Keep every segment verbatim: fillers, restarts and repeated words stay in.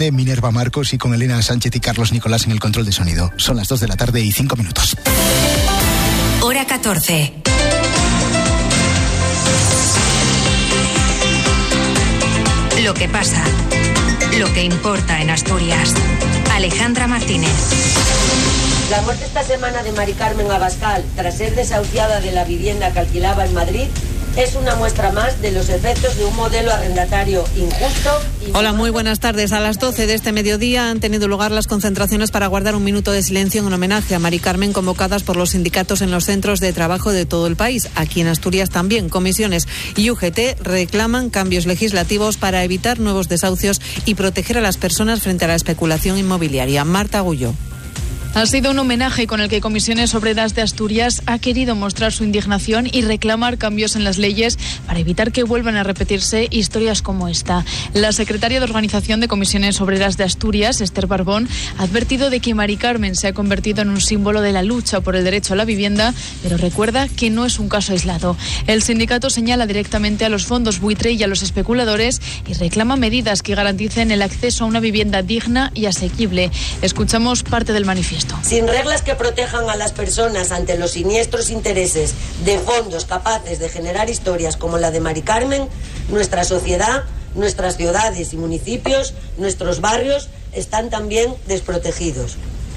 De Minerva Marcos y con Elena Sánchez y Carlos Nicolás en el control de sonido. Son las dos de la tarde y cinco minutos. Hora catorce. Lo que pasa, lo que importa en Asturias. Alejandra Martínez. La muerte esta semana de Mari Carmen Abascal, tras ser desahuciada de la vivienda que alquilaba en Madrid, es una muestra más de los efectos de un modelo arrendatario injusto. Y Hola, muy buenas tardes. A las doce de este mediodía han tenido lugar las concentraciones para guardar un minuto de silencio en homenaje a Mari Carmen, convocadas por los sindicatos en los centros de trabajo de todo el país. Aquí en Asturias también. Comisiones y U G T reclaman cambios legislativos para evitar nuevos desahucios y proteger a las personas frente a la especulación inmobiliaria. Marta Agullo. Ha sido un homenaje con el que Comisiones Obreras de Asturias ha querido mostrar su indignación y reclamar cambios en las leyes para evitar que vuelvan a repetirse historias como esta. La secretaria de Organización de Comisiones Obreras de Asturias, Esther Barbón, ha advertido de que Mari Carmen se ha convertido en un símbolo de la lucha por el derecho a la vivienda, pero recuerda que no es un caso aislado. El sindicato señala directamente a los fondos buitre y a los especuladores y reclama medidas que garanticen el acceso a una vivienda digna y asequible. Escuchamos parte del manifiesto. Sin reglas que protejan a las personas ante los siniestros intereses de fondos capaces de generar historias como la de Mari Carmen, nuestra sociedad, nuestras ciudades y municipios, nuestros barrios están también desprotegidos.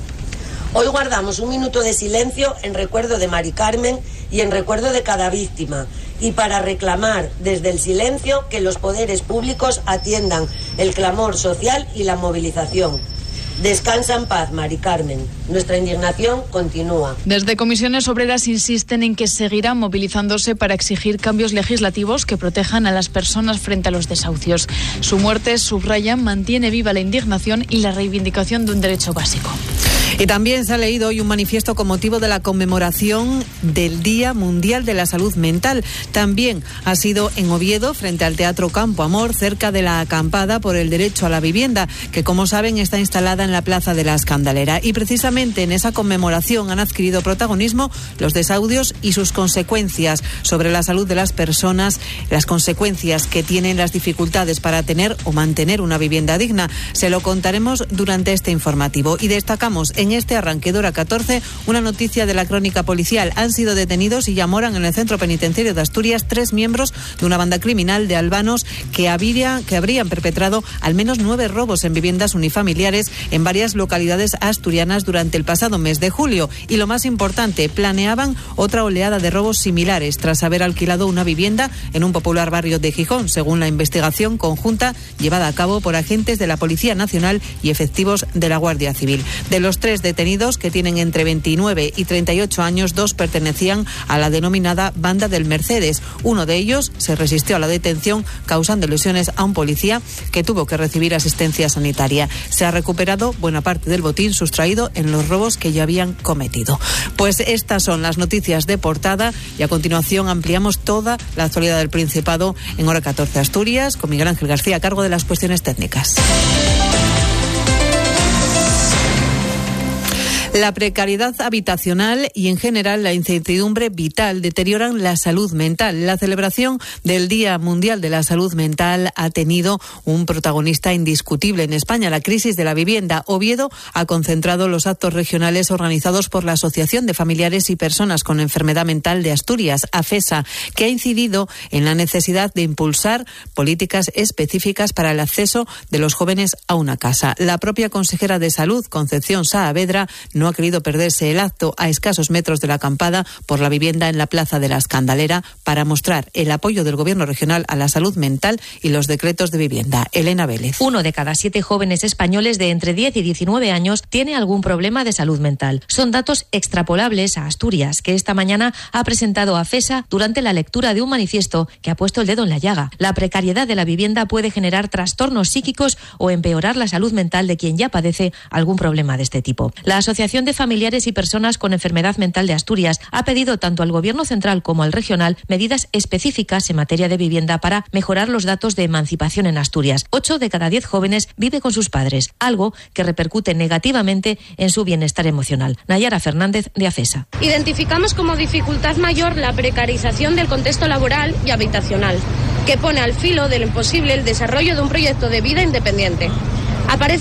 Hoy guardamos un minuto de silencio en recuerdo de Mari Carmen y en recuerdo de cada víctima, y para reclamar desde el silencio que los poderes públicos atiendan el clamor social y la movilización. Descansa en paz, Mari Carmen. Nuestra indignación continúa. Desde Comisiones Obreras insisten en que seguirán movilizándose para exigir cambios legislativos que protejan a las personas frente a los desahucios. Su muerte, subrayan, mantiene viva la indignación y la reivindicación de un derecho básico. Y también se ha leído hoy un manifiesto con motivo de la conmemoración del Día Mundial de la Salud Mental. También ha sido en Oviedo, frente al Teatro Campo Amor, cerca de la acampada por el derecho a la vivienda, que como saben está instalada en la Plaza de la Escandalera. Y precisamente en esa conmemoración han adquirido protagonismo los desahucios y sus consecuencias sobre la salud de las personas, las consecuencias que tienen las dificultades para tener o mantener una vivienda digna. Se lo contaremos durante este informativo. Y destacamos en este arranque de Hora catorce una noticia de la crónica policial. Han sido detenidos y ya moran en el centro penitenciario de Asturias tres miembros de una banda criminal de albanos que, habría, que habrían perpetrado al menos nueve robos en viviendas unifamiliares en varias localidades asturianas durante el pasado mes de julio. Y lo más importante, planeaban otra oleada de robos similares tras haber alquilado una vivienda en un popular barrio de Gijón, según la investigación conjunta llevada a cabo por agentes de la Policía Nacional y efectivos de la Guardia Civil. De los tres detenidos, que tienen entre veintinueve y treinta y ocho años, dos pertenecían a la denominada Banda del Mercedes. Uno de ellos se resistió a la detención, causando lesiones a un policía que tuvo que recibir asistencia sanitaria. Se ha recuperado buena parte del botín sustraído en los robos que ya habían cometido. Pues estas son las noticias de portada y a continuación ampliamos toda la actualidad del Principado en Hora catorce Asturias con Miguel Ángel García a cargo de las cuestiones técnicas. La precariedad habitacional y, en general, la incertidumbre vital deterioran la salud mental. La celebración del Día Mundial de la Salud Mental ha tenido un protagonista indiscutible en España, la crisis de la vivienda. Oviedo ha concentrado los actos regionales organizados por la Asociación de Familiares y Personas con Enfermedad Mental de Asturias, AFESA, que ha incidido en la necesidad de impulsar políticas específicas para el acceso de los jóvenes a una casa. La propia consejera de Salud, Concepción Saavedra, no ha querido perderse el acto a escasos metros de la acampada por la vivienda en la Plaza de la Escandalera para mostrar el apoyo del Gobierno regional a la salud mental y los decretos de vivienda. Elena Vélez. Uno de cada siete jóvenes españoles de entre diez y diecinueve años tiene algún problema de salud mental. Son datos extrapolables a Asturias, que esta mañana ha presentado AFESA durante la lectura de un manifiesto que ha puesto el dedo en la llaga. La precariedad de la vivienda puede generar trastornos psíquicos o empeorar la salud mental de quien ya padece algún problema de este tipo. La Asociación de Familiares y Personas con Enfermedad Mental de Asturias ha pedido tanto al Gobierno central como al regional medidas específicas en materia de vivienda para mejorar los datos de emancipación en Asturias. Ocho de cada diez jóvenes vive con sus padres, algo que repercute negativamente en su bienestar emocional. Nayara Fernández, de AFESA. Identificamos como dificultad mayor la precarización del contexto laboral y habitacional, que pone al filo del imposible el desarrollo de un proyecto de vida independiente. Aparece